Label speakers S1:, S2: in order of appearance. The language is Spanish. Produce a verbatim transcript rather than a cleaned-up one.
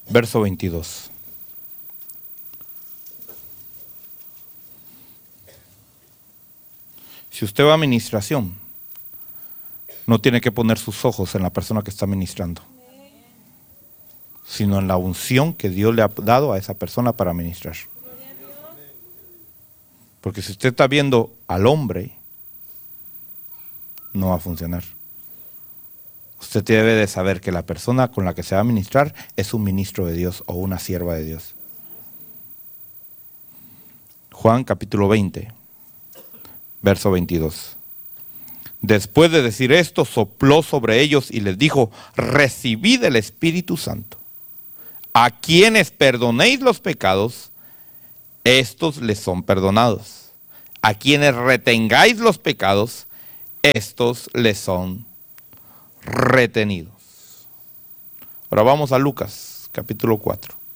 S1: verso veintidós. Si usted va a administración, no tiene que poner sus ojos en la persona que está ministrando, sino en la unción que Dios le ha dado a esa persona para ministrar. Porque si usted está viendo al hombre, no va a funcionar. Usted debe de saber que la persona con la que se va a ministrar es un ministro de Dios o una sierva de Dios. Juan capítulo veinte, verso veintidós. Después de decir esto, sopló sobre ellos y les dijo: recibid el Espíritu Santo. A quienes perdonéis los pecados, estos les son perdonados. A quienes retengáis los pecados, estos les son retenidos. Ahora vamos a Lucas capítulo cuatro.